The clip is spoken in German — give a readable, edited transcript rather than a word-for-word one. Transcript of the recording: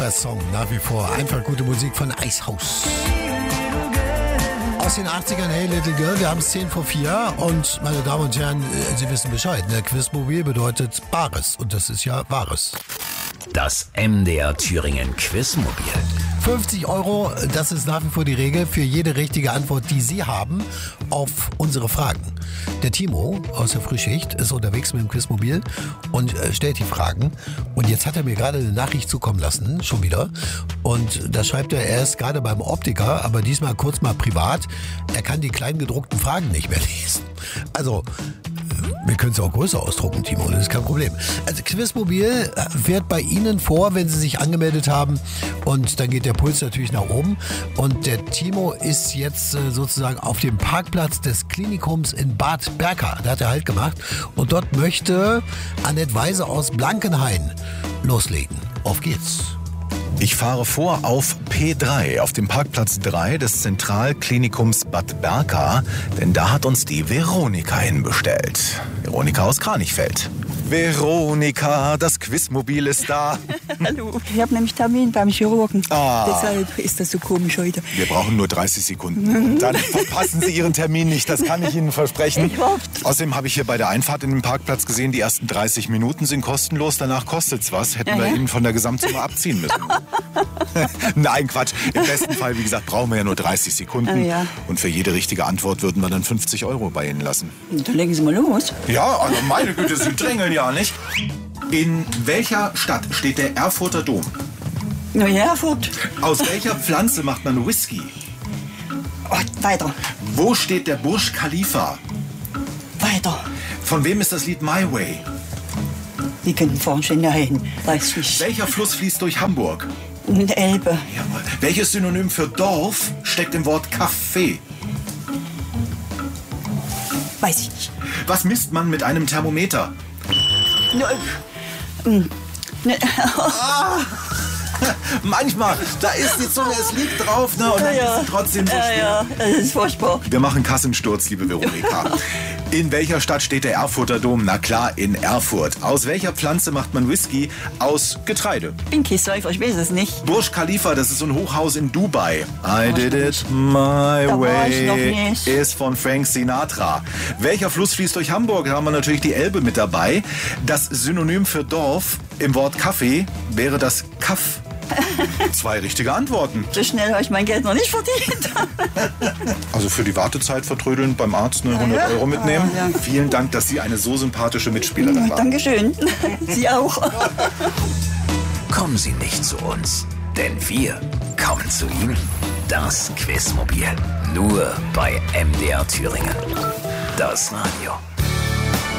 Best Song nach wie vor. Einfach gute Musik von Icehouse. Aus den 80ern, Hey Little Girl, wir haben es 4:10 und meine Damen und Herren, Sie wissen Bescheid, ne? Quizmobil bedeutet Bares und das ist ja Wahres. Das MDR Thüringen Quizmobil. 50 €, das ist nach wie vor die Regel für jede richtige Antwort, die Sie haben auf unsere Fragen. Der Timo aus der Frühschicht ist unterwegs mit dem Quizmobil und stellt die Fragen. Und jetzt hat er mir gerade eine Nachricht zukommen lassen, schon wieder. Und da schreibt er ist gerade beim Optiker, aber diesmal kurz mal privat. Er kann die kleingedruckten Fragen nicht mehr lesen. Also, wir können es auch größer ausdrucken, Timo, das ist kein Problem. Also Quizmobil fährt bei Ihnen vor, wenn Sie sich angemeldet haben und dann geht der Puls natürlich nach oben. Und der Timo ist jetzt sozusagen auf dem Parkplatz des Klinikums in Bad Berka. Da hat er Halt gemacht und dort möchte Annette Weise aus Blankenhain loslegen. Auf geht's. Ich fahre vor auf P3, auf dem Parkplatz 3 des Zentralklinikums Bad Berka, denn da hat uns die Veronika hinbestellt. Veronika aus Kranichfeld. Veronika, das Quizmobil ist da. Hallo. Ich habe nämlich Termin beim Chirurgen. Ah. Deshalb ist das so komisch heute. Wir brauchen nur 30 Sekunden. Dann verpassen Sie Ihren Termin nicht, das kann ich Ihnen versprechen. Ich hoffe. Außerdem habe ich hier bei der Einfahrt in den Parkplatz gesehen, die ersten 30 Minuten sind kostenlos, danach kostet's was. Hätten wir Ihnen von der Gesamtsumme abziehen müssen. Nein, Quatsch. Im besten Fall, wie gesagt, brauchen wir ja nur 30 Sekunden. Ja. Und für jede richtige Antwort würden wir dann 50 € bei Ihnen lassen. Dann legen Sie mal los. Ja, also meine Güte, Sie drängeln ja nicht. In welcher Stadt steht der Erfurter Dom? Na ja, Erfurt. Aus welcher Pflanze macht man Whisky? Oh, weiter. Wo steht der Burj Khalifa? Weiter. Von wem ist das Lied My Way? Die können vorne schon dahin. Weiß ich. Welcher Fluss fließt durch Hamburg? Und Elbe. Jawohl. Welches Synonym für Dorf steckt im Wort Café? Weiß ich nicht. Was misst man mit einem Thermometer? Manchmal, da ist die Zunge, es liegt drauf, ne? Und dann ist sie trotzdem so schwer. Ja, das ist furchtbar. Wir machen Kassensturz, liebe Veronika. In welcher Stadt steht der Erfurter Dom? Na klar, in Erfurt. Aus welcher Pflanze macht man Whisky? Aus Getreide. Bin Kiessäufer, ich weiß es nicht. Burj Khalifa, das ist so ein Hochhaus in Dubai. I did it my Da war ich noch way nicht. ist von Frank Sinatra. Welcher Fluss fließt durch Hamburg? Da haben wir natürlich die Elbe mit dabei. Das Synonym für Dorf im Wort Kaffee wäre das Kaff. 2 richtige Antworten. So schnell habe ich mein Geld noch nicht verdient. Also für die Wartezeit vertrödeln beim Arzt 100 € mitnehmen. Ja. Vielen Dank, dass Sie eine so sympathische Mitspielerin waren. Dankeschön. Sie auch. Kommen Sie nicht zu uns, denn wir kommen zu Ihnen. Das Quizmobil. Nur bei MDR Thüringen. Das Radio.